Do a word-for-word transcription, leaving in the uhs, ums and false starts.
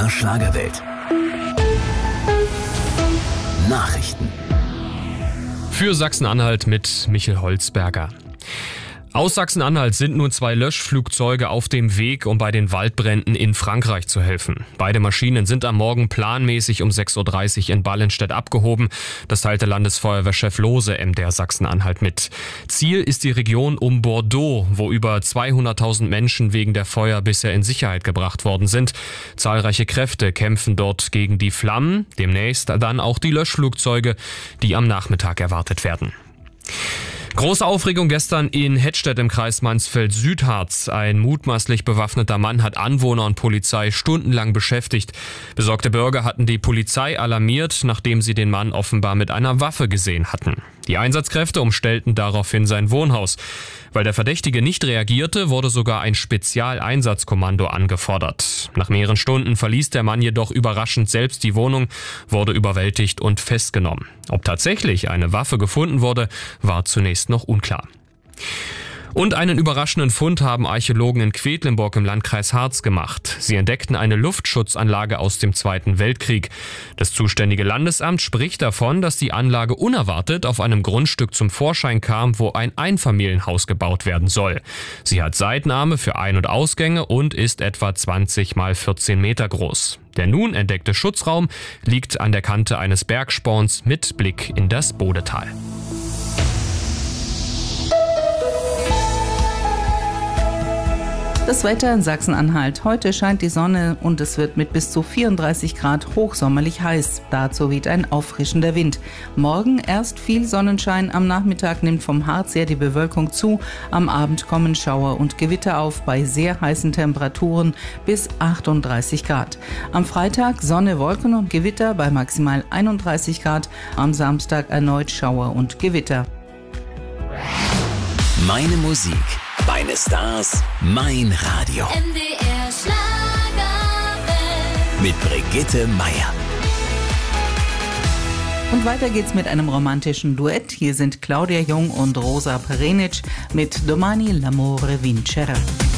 der Schlagerwelt. Nachrichten. Für Sachsen-Anhalt mit Michel Holzberger. Aus Sachsen-Anhalt sind nun zwei Löschflugzeuge auf dem Weg, um bei den Waldbränden in Frankreich zu helfen. Beide Maschinen sind am Morgen planmäßig um sechs Uhr dreißig in Ballenstedt abgehoben. Das teilte Landesfeuerwehrchef Lose M D R Sachsen-Anhalt mit. Ziel ist die Region um Bordeaux, wo über zweihunderttausend Menschen wegen der Feuer bisher in Sicherheit gebracht worden sind. Zahlreiche Kräfte kämpfen dort gegen die Flammen, demnächst dann auch die Löschflugzeuge, die am Nachmittag erwartet werden. Große Aufregung gestern in Hettstedt im Kreis Mansfeld-Südharz. Ein mutmaßlich bewaffneter Mann hat Anwohner und Polizei stundenlang beschäftigt. Besorgte Bürger hatten die Polizei alarmiert, nachdem sie den Mann offenbar mit einer Waffe gesehen hatten. Die Einsatzkräfte umstellten daraufhin sein Wohnhaus. Weil der Verdächtige nicht reagierte, wurde sogar ein Spezialeinsatzkommando angefordert. Nach mehreren Stunden verließ der Mann jedoch überraschend selbst die Wohnung, wurde überwältigt und festgenommen. Ob tatsächlich eine Waffe gefunden wurde, war zunächst noch unklar. Und einen überraschenden Fund haben Archäologen in Quedlinburg im Landkreis Harz gemacht. Sie entdeckten eine Luftschutzanlage aus dem Zweiten Weltkrieg. Das zuständige Landesamt spricht davon, dass die Anlage unerwartet auf einem Grundstück zum Vorschein kam, wo ein Einfamilienhaus gebaut werden soll. Sie hat Seitenarme für Ein- und Ausgänge und ist etwa zwanzig mal vierzehn Meter groß. Der nun entdeckte Schutzraum liegt an der Kante eines Bergsporns mit Blick in das Bodetal. Das Wetter in Sachsen-Anhalt. Heute scheint die Sonne und es wird mit bis zu vierunddreißig Grad hochsommerlich heiß. Dazu weht ein auffrischender Wind. Morgen erst viel Sonnenschein, am Nachmittag nimmt vom Harz her die Bewölkung zu. Am Abend kommen Schauer und Gewitter auf bei sehr heißen Temperaturen bis achtunddreißig Grad. Am Freitag Sonne, Wolken und Gewitter bei maximal einunddreißig Grad. Am Samstag erneut Schauer und Gewitter. Meine Musik, meine Stars, mein Radio. M D R Schlagerwelt. Mit Brigitte Meier. Und weiter geht's mit einem romantischen Duett. Hier sind Claudia Jung und Rosa Perenic mit Domani l'amore vincerà.